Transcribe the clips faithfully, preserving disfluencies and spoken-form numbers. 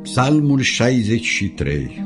Psalmul șaizeci și trei.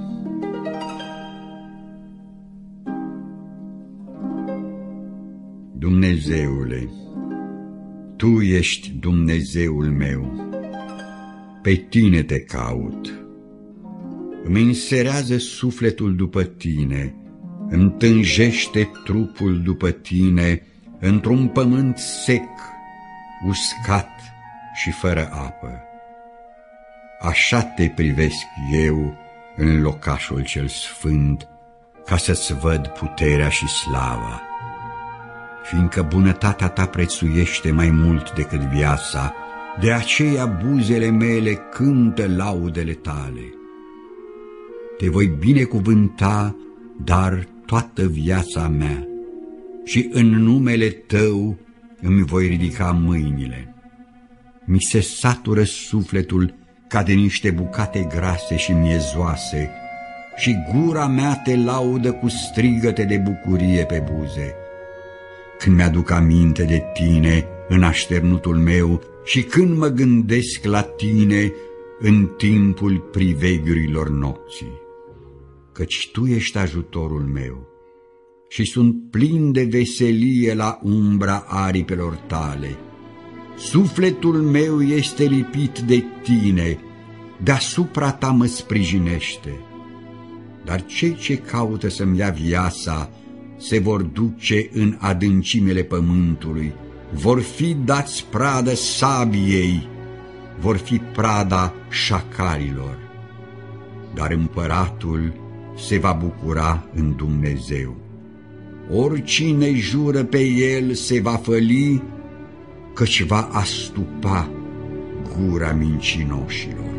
Dumnezeule, Tu ești Dumnezeul meu, pe Tine te caut. Îmi înserează sufletul după Tine, îmi tânjește trupul după Tine într-un pământ sec, uscat și fără apă. Așa te privesc eu în locașul cel sfânt, ca să-ți văd puterea și slava. Fiindcă bunătatea ta prețuiește mai mult decât viața, de aceea buzele mele cântă laudele tale. Te voi binecuvânta, dar toată viața mea, și în numele tău îmi voi ridica mâinile. Mi se satură sufletul ca de niște bucate grase și miezoase, și gura mea te laudă cu strigăte de bucurie pe buze. Când mi-aduc aminte de tine în așternutul meu și când mă gândesc la tine în timpul priveghiurilor nopții. Căci tu ești ajutorul meu și sunt plin de veselie la umbra aripelor tale. Sufletul meu este lipit de tine, deasupra ta mă sprijinește. Dar cei ce caută să-mi ia viața se vor duce în adâncimele pământului, vor fi dați pradă sabiei, vor fi prada șacalilor. Dar împăratul se va bucura în Dumnezeu. Oricine jură pe el se va făli, căci va astupa gura mincinoșilor.